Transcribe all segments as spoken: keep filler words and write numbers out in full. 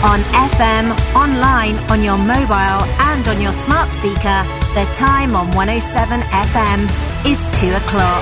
On F M, online, on your mobile and on your smart speaker, the time on one oh seven F M is two o'clock.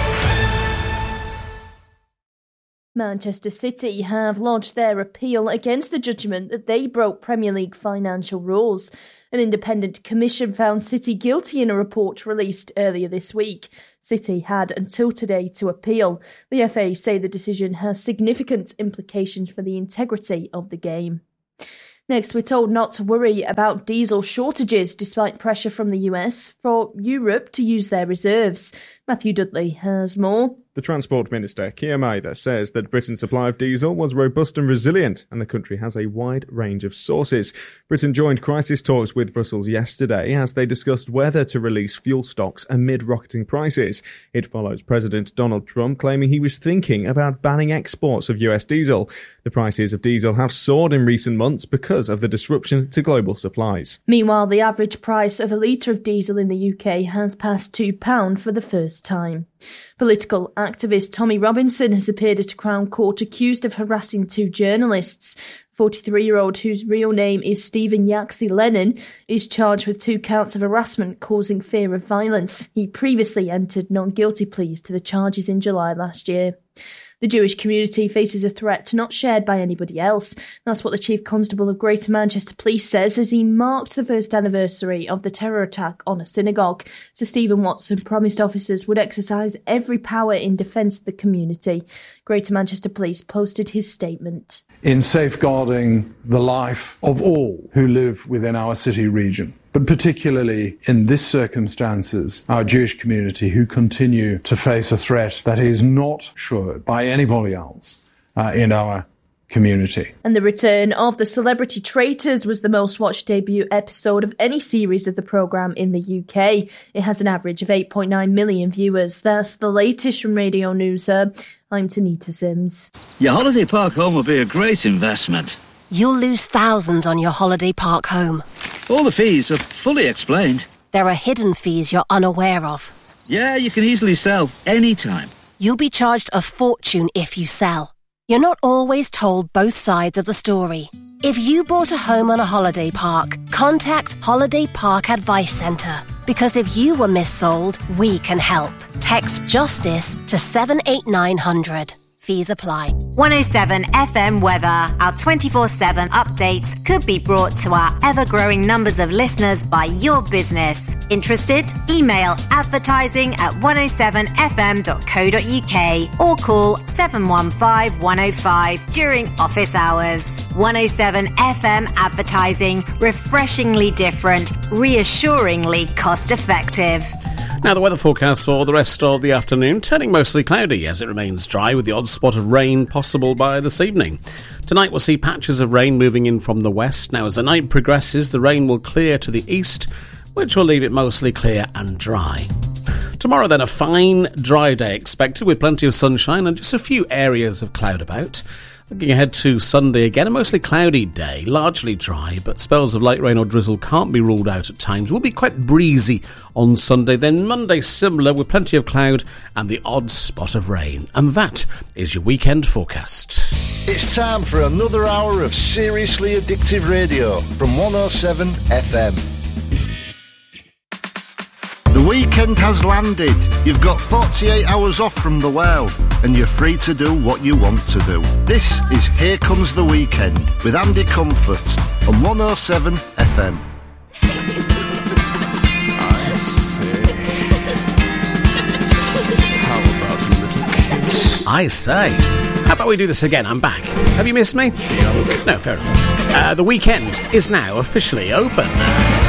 Manchester City have lodged their appeal against the judgment that they broke Premier League financial rules. An independent commission found City guilty in a report released earlier this week. City had until today to appeal. The F A say the decision has significant implications for the integrity of the game. Next, we're told not to worry about diesel shortages despite pressure from the U S for Europe to use their reserves. Matthew Dudley has more. The Transport Minister, Keir Mather, says that Britain's supply of diesel was robust and resilient, and the country has a wide range of sources. Britain joined crisis talks with Brussels yesterday as they discussed whether to release fuel stocks amid rocketing prices. It follows President Donald Trump claiming he was thinking about banning exports of U S diesel. The prices of diesel have soared in recent months because of the disruption to global supplies. Meanwhile, the average price of a litre of diesel in the U K has passed two pounds for the first time. Political activist Tommy Robinson has appeared at a Crown Court accused of harassing two journalists. forty-three-year-old, whose real name is Stephen Yaxley Lennon, is charged with two counts of harassment causing fear of violence. He previously entered non-guilty pleas to the charges in July last year. The Jewish community faces a threat not shared by anybody else. That's what the Chief Constable of Greater Manchester Police says as he marked the first anniversary of the terror attack on a synagogue. Sir Stephen Watson promised officers would exercise every power in defence of the community. Greater Manchester Police posted his statement. In safeguarding the life of all who live within our city region, but particularly in this circumstances, our Jewish community who continue to face a threat that is not shared by anybody else uh, in our community. And the return of The Celebrity Traitors was the most watched debut episode of any series of the programme in the U K. It has an average of eight point nine million viewers. That's the latest from Radio News. Uh, I'm Tanita Sims. Your holiday park home will be a great investment. You'll lose thousands on your holiday park home. All the fees are fully explained. There are hidden fees you're unaware of. Yeah, you can easily sell anytime. You'll be charged a fortune if you sell. You're not always told both sides of the story. If you bought a home on a holiday park, contact Holiday Park Advice Centre. Because if you were missold, we can help. Text JUSTICE to seven eight nine hundred. Fees apply. one oh seven F M weather. Our twenty-four seven updates could be brought to our ever-growing numbers of listeners by your business. Interested? Email advertising at one oh seven f m dot co dot u k or call seven one five one oh five during office hours. one oh seven F M advertising. Refreshingly different, reassuringly cost-effective. Now the weather forecast for the rest of the afternoon, turning mostly cloudy as it remains dry with the odd spot of rain possible by this evening. Tonight we'll see patches of rain moving in from the west. Now as the night progresses, the rain will clear to the east, which will leave it mostly clear and dry. Tomorrow then, a fine, dry day expected with plenty of sunshine and just a few areas of cloud about. Looking ahead to Sunday again, a mostly cloudy day, largely dry, but spells of light rain or drizzle can't be ruled out at times. Will be quite breezy on Sunday. Then Monday similar with plenty of cloud and the odd spot of rain. And that is your weekend forecast. It's time for another hour of seriously addictive radio from one oh seven F M. The weekend has landed. You've got forty-eight hours off from the world and you're free to do what you want to do. This is Here Comes the Weekend with Andy Comfort on one oh seven F M. I say. How about a little kiss? I say. How about we do this again? I'm back. Have you missed me? Yunk. No, fair enough. Uh, the weekend is now officially open.